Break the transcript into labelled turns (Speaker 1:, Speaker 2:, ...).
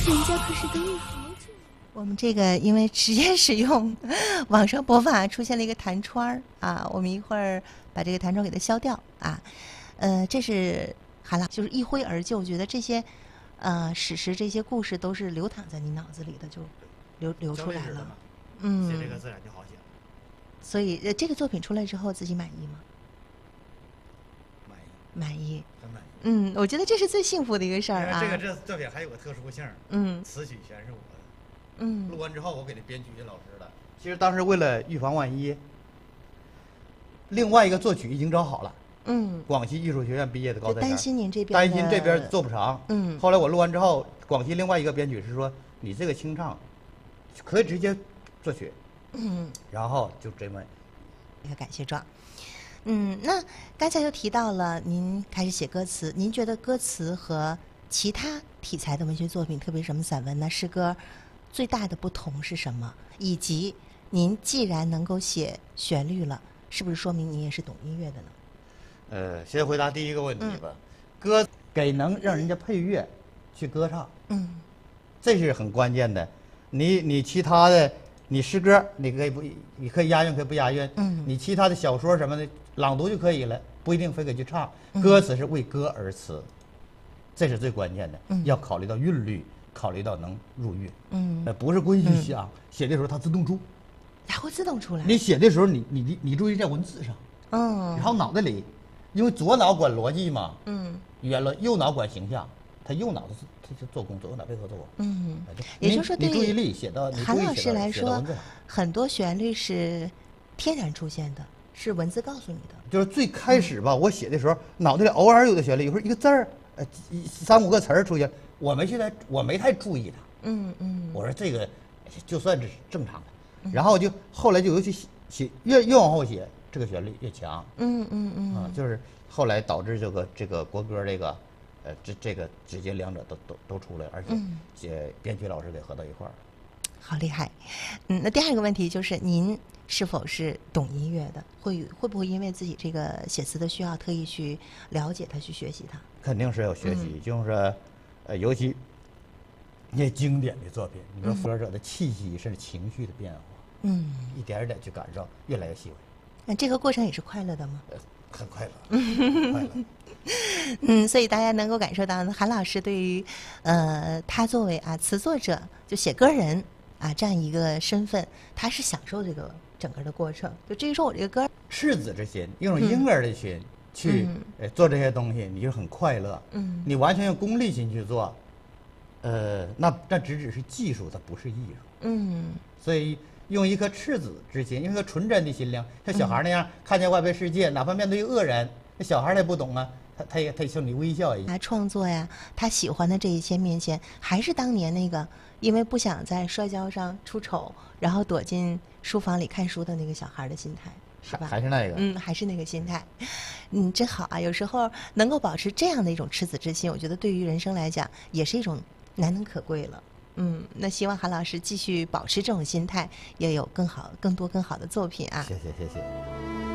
Speaker 1: 人家可是等你好久。
Speaker 2: 我们这个因为直接使用网上播放出现了一个弹窗啊，我们一会儿把这个弹窗给它消掉啊。这是韩老，就是一挥而就，觉得这些史实这些故事都是流淌在你脑子里的，就流出来了。
Speaker 3: 写这个自然就好写了。
Speaker 2: 所以这个作品出来之后，自己满意吗？满意，
Speaker 3: 很满意。
Speaker 2: 我觉得这是最幸福的一个事儿啊。
Speaker 3: 这作品还有个特殊性，词曲全是我的。录完之后我给那编曲老师了。其实当时为了预防万一，另外一个作曲已经找好了。广西艺术学院毕业的高材生。
Speaker 2: 担心您这边
Speaker 3: 担心这边做不成。后来我录完之后，广西另外一个编曲师说：“你这个清唱，可以直接作曲。”然后就这么
Speaker 2: 一个感谢状。那刚才又提到了您开始写歌词，您觉得歌词和其他题材的文学作品，特别是什么散文呢、诗歌，最大的不同是什么？以及您既然能够写旋律了，是不是说明您也是懂音乐的呢？
Speaker 3: 先回答第一个问题吧。歌给能让人家配乐去歌唱，这是很关键的。你其他的，你诗歌你可以押韵，可以不押韵。你其他的小说什么的朗读就可以了，不一定非得去唱。歌词是为歌而词，这是最关键的。要考虑到韵律，考虑到能入韵。不是故意想写的时候它自动出，
Speaker 2: 它会自动出来。
Speaker 3: 你写的时候你注意在文字上，然后脑袋里，因为左脑管逻辑嘛，语言逻，右脑管形象。他右脑子他就做工，左右脑配合做工。
Speaker 2: 也就是说，对
Speaker 3: 你注意力写到
Speaker 2: 韩老师来说，很多旋律是天然出现的，是文字告诉你的。
Speaker 3: 就是最开始吧，我写的时候，脑袋里偶尔有的旋律，有时候一个字儿，3、5个词儿出现，我没太注意它。我说这个就算是正常的。然后后来就尤其写越往后写，这个旋律越强。就是后来导致这个国歌这个。这个直接两者都出来，而且编曲老师给合到一块儿，
Speaker 2: 好厉害。那第二个问题就是，您是否是懂音乐的？会不会因为自己这个写词的需要，特意去了解它，去学习它？
Speaker 3: 肯定是要学习，就是尤其那些经典的作品，你说歌者的气息甚至情绪的变化，一点一点去感受，越来越细微。
Speaker 2: 那这个过程也是快乐的吗？
Speaker 3: 很快乐，很快
Speaker 2: 乐。所以大家能够感受到韩老师对于他作为词作者，就写歌人这样一个身份，他是享受这个整个的过程。就至于说我这个歌，
Speaker 3: 赤子之心，用婴儿的心去做这些东西，你就很快乐。你完全用功利心去做，那只是技术，它不是艺术。所以。用一颗赤子之心，用一颗纯真的心灵，像小孩那样看见外边世界，哪怕面对恶人，那小孩他也不懂啊，他也向你微笑一样。
Speaker 2: 创作呀，他喜欢的这一切面前，还是当年那个因为不想在摔跤上出丑，然后躲进书房里看书的那个小孩的心态，是吧？
Speaker 3: 还是那个，
Speaker 2: 还是那个心态，真好啊！有时候能够保持这样的一种赤子之心，我觉得对于人生来讲，也是一种难能可贵了。那希望韩老师继续保持这种心态，也有更多更好的作品啊！
Speaker 3: 谢谢。